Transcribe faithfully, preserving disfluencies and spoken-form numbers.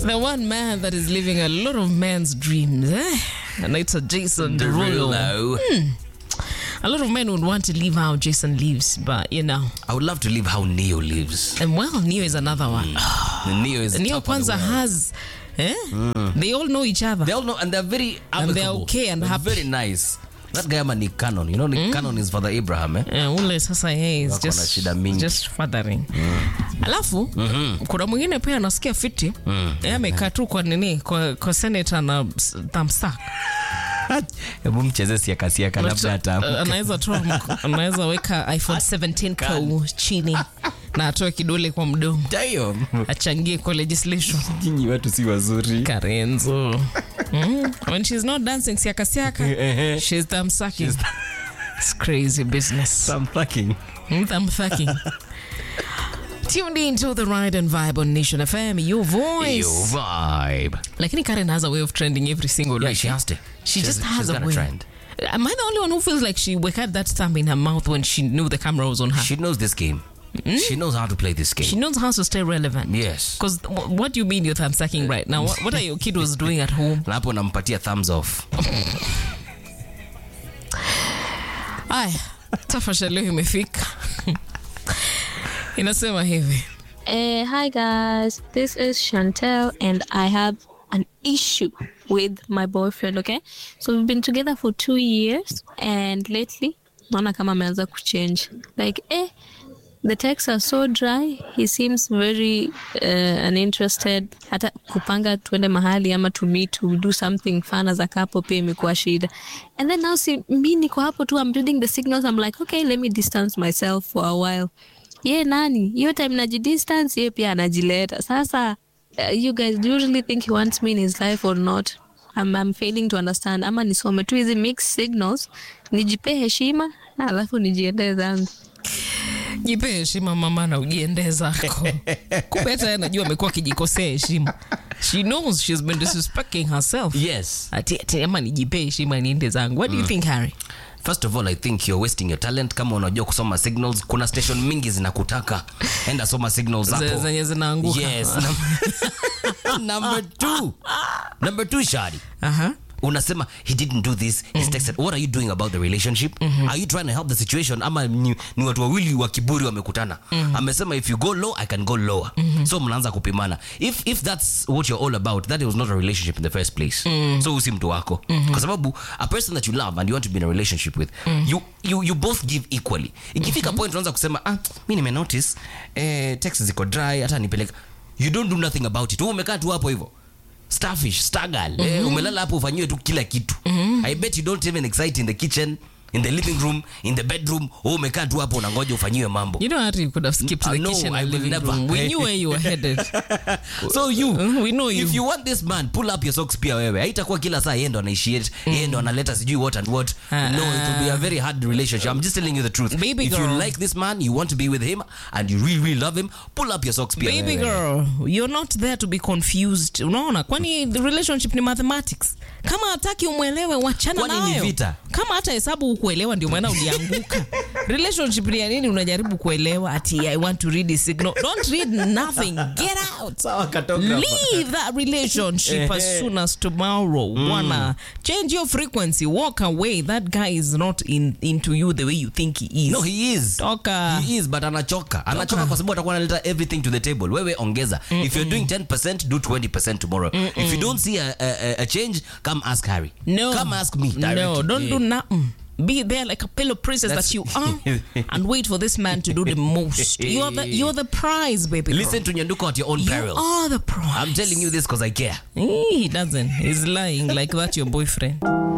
The one man that is living a lot of men's dreams, eh? And it's a Jason Derulo. Hmm. A lot of men would want to live how Jason lives, but you know. I would love to live how Neo lives. And well, Neo is another one. Mm. Neo is Neo Kwanzaa has, eh? Mm. They all know each other. They all know, and they're very amicable. And they're okay and they're happy. Very nice. That guy man Nick Cannon, you know Nick mm. Cannon is Father Abraham, eh? Yeah, ule sasa yeye is just just fathering. Mm. Alafu mm-hmm. kuna mwingine pia anasikia fiti. Mm. Yeye amekaa tu kwa nini kwa, kwa senator na Thamsa. Hebu mcheze siaka siaka labda hata. Anaweza tu anaweza weka iPhone seventeen Pro chini na atoe kidole kwa mdomo. Damn. Achangie kwa legislation. Nyinyi watu si wazuri. Karenzo. Mm. When she's not dancing siaka siaka, she's Thamsucking. It's crazy business. Thamsucking. Thamsucking. Tuned in to the Ride and Vibe on Nation F M, your voice. Your vibe. Lakini Karen has a way of trending every single day. Yeah, she has to. She she's, just has she's a got way. A trend. Am I the only one who feels like she had that stamp in her mouth when she knew the camera was on her? She knows this game. Mm? She knows how to play this game. She knows how to stay relevant. Yes. Because w- what do you mean you're Thamsucking right now? What, what are your kiddos doing at home? Hapo nampatia thumbs off. Aya, tafasha leo imefika. Inasema hivi. Uh, hi guys, this is Chantel and I have an issue with my boyfriend, okay? So we've been together for two years and lately, naona kama ameanza kuchange. Like, eh, the texts are so dry. He seems very uh, uninterested. Hata kupanga tuende mahali ama to meet to do something fun as a couple pia imekuwa shida. And then now see, mi niko hapo tu, I'm reading the signals. I'm like, okay, let me distance myself for a while. Yeah, nani, hiyo time najidistance, ye pia anajileta. Sasa, uh, you guys, do you really think he wants me in his life or not? I'm, I'm failing to understand. Ama nisome tu hizi mixed signals, nijipe heshima, alafu nijiende zangu. Jipe heshima mama na ujiende zako. Kumbe hata anajua amekuwa kijikosea heshima. She knows she's been disrespecting herself. Yes. Ati ati ama nijipe heshima niende zangu. What do you mm. think, Harry? First of all, I think you're wasting your talent. Kama unajua kusoma signals, kuna station mingi zinakutaka. Enda soma signals hapo. Zenye zinaanguka. Yes. Number two. Number two, Shadi. Uh-huh. Unasema he didn't do this, he's mm-hmm. texted. What are you doing about the relationship? Mm-hmm. Are you trying to help the situation? Ama ni, ni watu wawili wa kiburi wamekutana. Mm-hmm. Amesema if you go low, I can go lower. Mm-hmm. So mnaanza kupimana. If if that's what you're all about, that was not a relationship in the first place. Mm-hmm. So usi mtu wako. Mm-hmm. Kwa sababu a person that you love and you want to be in a relationship with, mm-hmm. you you you both give equally. Ikifika mm-hmm. point unaanza kusema, ah, mimi nime notice eh text ziko dry, hata nipeleka. You don't do nothing about it. Wewe umekaa tu hapo hivyo. Starfish, stargal. Mm-hmm. Eh, umelala hapo ufanyiwe tu kila kitu. Mm-hmm. I bet you don't even excite in the kitchen, in the living room, in the bedroom. Wewe umekaa tu hapo unangoja ufanyiwe mambo. You know how you could have skipped uh, the no, kitchen I and living never. room. We knew where you were headed. So you, uh, we know you. If you want this man, pull up your socks pia wewe. Haitakuwa kila saa yeye ndo anaishiate, yeye ndo analeta sijui what and what. Uh, no, it will be a very hard relationship. I'm just telling you the truth. Baby if girl. you like this man, you want to be with him and you really really love him, pull up your socks pia Baby wewe. girl, you're not there to be confused. Unaona? Kwani the relationship ni mathematics. Kama hataki umuelewe wachana nayo. Kwani ni vita? Kama hata hesabu ukuelewa ndio maana ulianguka. Relationship ni nini unajaribu kuelewa ati I want to read the signal. Don't read nothing. Get out. Sawa katoka. Leave that relationship as soon as tomorrow. Mm. Wanna change your frequency. Walk away. That guy is not in into you the way you think he is. No, he is. Toka. He is, but anachoka. Anachoka kwa sababu atakuwa analeta everything to the table. Wewe ongeza. Mm-mm. If you're doing ten percent, do twenty percent tomorrow. Mm-mm. If you don't see a, a, a change, come ask Harry. No. Come ask me directly. No, don't yeah. do nothing. Be there like a pillow princess That's that you are and wait for this man to do the most. You're the you're the prize, baby girl. Listen to Nyanduko at your own you peril. You are the prize. I'm telling you this because I care. He doesn't. He's lying like that your boyfriend.